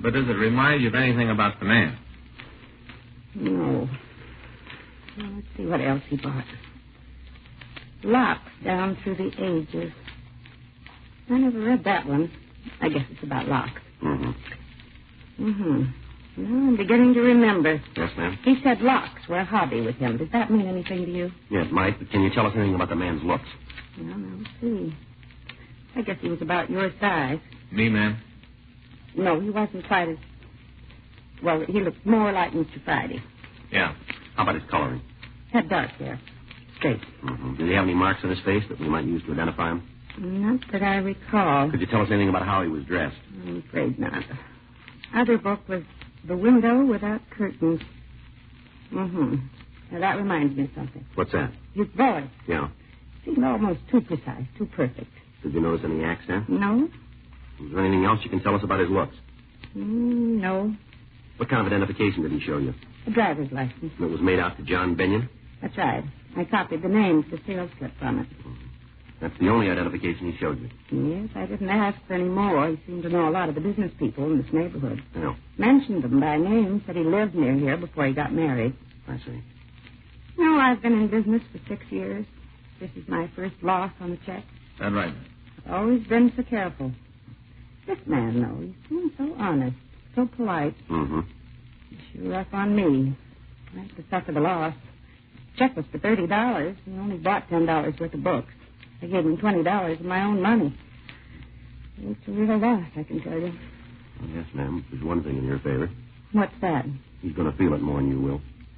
But does it remind you of anything about the man? No. Well, let's see what else he bought. Locks Down Through the Ages. I never read that one. I guess it's about locks. Well, I'm beginning to remember. Yes, ma'am? He said locks were a hobby with him. Does that mean anything to you? Yes, might, but can you tell us anything about the man's looks? Well, let's see. I guess he was about your size. Me, ma'am? No, he wasn't quite as... Well, he looked more like Mr. Friday. Yeah. How about his coloring? Had dark hair. Straight. Did he have any marks on his face that we might use to identify him? Not that I recall. Could you tell us anything about how he was dressed? I'm afraid not. Other book was The Window Without Curtains. Now, that reminds me of something. What's that? His voice. Yeah. Seemed almost too precise, too perfect. Did you notice any accent? No? Was there anything else you can tell us about his looks? No. What kind of identification did he show you? A driver's license. And it was made out to John Benyon? That's right. I copied the names, the sales slip from it. That's the only identification he showed you? Yes, I didn't ask for any more. He seemed to know a lot of the business people in this neighborhood. Yeah. Mentioned them by name, said he lived near here before he got married. I see. No, I've been in business for 6 years. This is my first loss on the check. That right. I've always been so careful. This man, though, he seems so honest, so polite. He's sure rough on me. I have to suffer the loss. Check was for $30. He only bought $10 worth of books. I gave him $20 of my own money. It's a real loss, I can tell you. Well, yes, ma'am. There's one thing in your favor. What's that? He's going to feel it more than you will.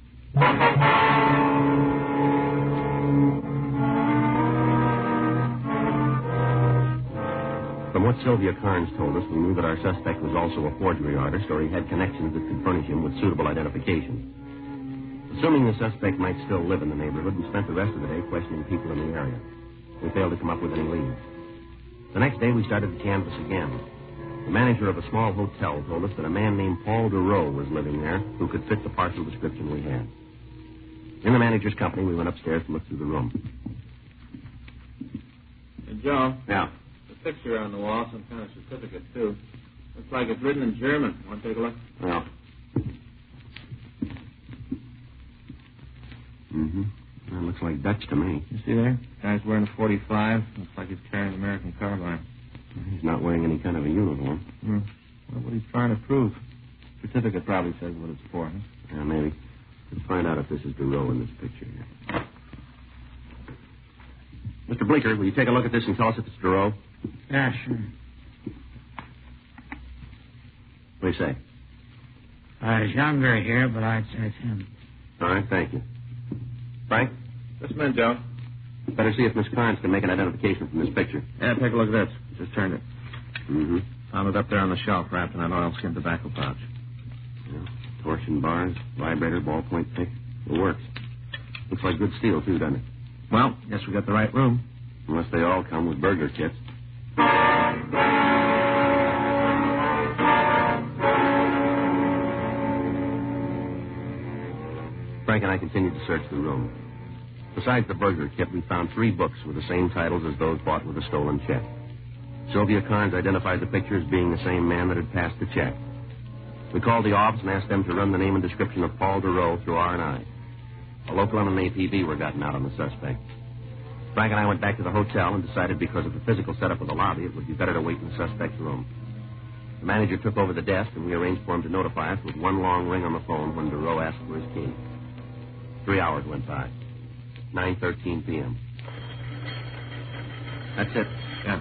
From what Sylvia Carnes told us, we knew that our suspect was also a forgery artist, or he had connections that could furnish him with suitable identification. Assuming the suspect might still live in the neighborhood, we spent the rest of the day questioning people in the area. We failed to come up with any leads. The next day, we started to canvass again. The manager of a small hotel told us that a man named Paul DeRoe was living there who could fit the partial description we had. In the manager's company, we went upstairs to look through the room. Hey, Joe. Yeah. The picture on the wall, some kind of certificate, too. Looks like it's written in German. Want to take a look? Yeah. That looks like Dutch to me. You see there? Guy's wearing a .45. Looks like he's carrying an American carbine. He's not wearing any kind of a uniform. Well, what he's trying to prove. Certificate probably says what it's for, huh? Yeah, maybe. Let's find out if this is DeRoe in this picture here. Mr. Bleeker, will you take a look at this and tell us if it's DeRoe? Yeah, sure. What do you say? He's younger here, but I'd say it's him. All right, thank you. Frank? Just a minute, Joe. Better see if Miss Carnes can make an identification from this picture. Yeah, take a look at this. Just turned it. Found it up there on the shelf, wrapped in an oilskin tobacco pouch. Yeah. Torsion bars, vibrator, ballpoint pick. It works. Looks like good steel, too, doesn't it? Well, guess we got the right room. Unless they all come with burglar kits. Frank and I continued to search the room. Besides the burglar kit, we found 3 books with the same titles as those bought with a stolen check. Sylvia Carnes identified the picture as being the same man that had passed the check. We called the office and asked them to run the name and description of Paul DeRoe through R&I. A local and an APB were gotten out on the suspect. Frank and I went back to the hotel and decided because of the physical setup of the lobby, it would be better to wait in the suspect's room. The manager took over the desk, and we arranged for him to notify us with one long ring on the phone when DeRoe asked for his key. 3 hours went by. 9:13 p.m. That's it. Yeah.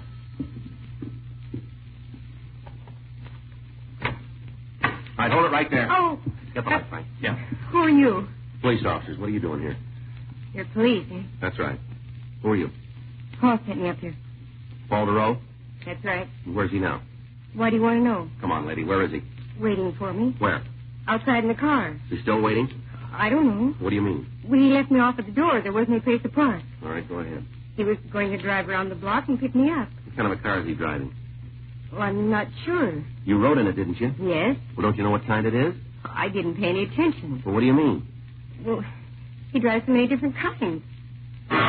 All right, hold it right there. Oh. Get the light, Frank. Yeah. Who are you? Police officers, what are you doing here? You're police, eh? That's right. Who are you? Paul sent me up here. Paul DeRoe? That's right. Where's he now? Why do you want to know? Come on, lady. Where is he? Waiting for me. Where? Outside in the car. Is he still waiting? I don't know. What do you mean? When he left me off at the door, there wasn't any place to park. All right, go ahead. He was going to drive around the block and pick me up. What kind of a car is he driving? Well, I'm not sure. You rode in it, didn't you? Yes. Well, don't you know what kind it is? I didn't pay any attention. Well, what do you mean? Well, he drives so many different kinds.